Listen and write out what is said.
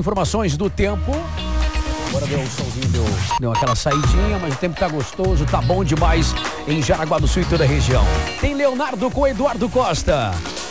Informações do tempo. Agora deu o solzinho, deu aquela saidinha, mas o tempo tá gostoso, tá bom demais em Jaraguá do Sul e toda a região. Tem Leonardo com Eduardo Costa.